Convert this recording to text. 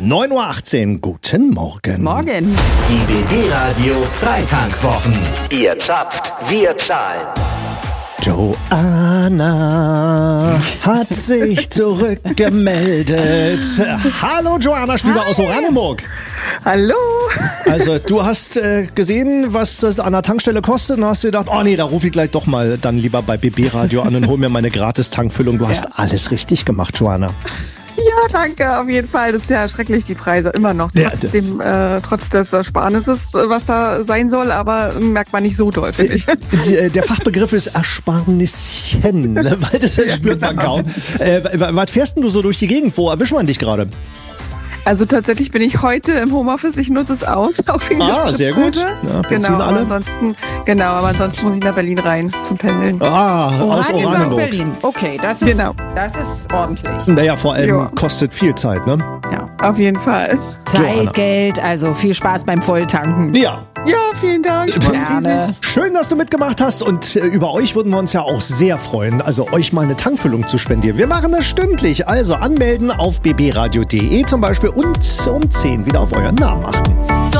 9:18 Uhr. Guten Morgen. Morgen. Die BB Radio Freitankwochen. Ihr zappt, wir zahlen. Joanna hat sich zurückgemeldet. Hallo Joanna Stüber aus Oranienburg. Hallo. Also du hast gesehen, was das an der Tankstelle kostet und hast dir gedacht, oh nee, da rufe ich gleich doch mal dann lieber bei BB Radio an und hol mir meine Gratis-Tankfüllung. Du hast alles richtig gemacht, Joanna. Ja, danke, auf jeden Fall. Das ist ja schrecklich, die Preise immer noch. Trotz des Ersparnisses, was da sein soll, aber merkt man nicht so doll, finde ich. Der Fachbegriff ist Ersparnischen, weil das spürt man kaum. Was fährst denn du so durch die Gegend? Wo erwischt man dich gerade? Also tatsächlich bin ich heute im Homeoffice, ich nutze es aus. Sehr gut. Ja, genau, aber ansonsten muss ich nach Berlin rein zum Pendeln. Aus Oranienburg. Berlin. Okay, das ist ordentlich. Naja, vor allem kostet viel Zeit, ne? Ja. Auf jeden Fall. Zeit, Geld, also viel Spaß beim Volltanken. Ja, vielen Dank. Gerne. schön, dass du mitgemacht hast und über euch würden wir uns ja auch sehr freuen, also euch mal eine Tankfüllung zu spendieren. Wir machen das stündlich, also anmelden auf bbradio.de zum Beispiel und um 10 wieder auf euren Namen achten.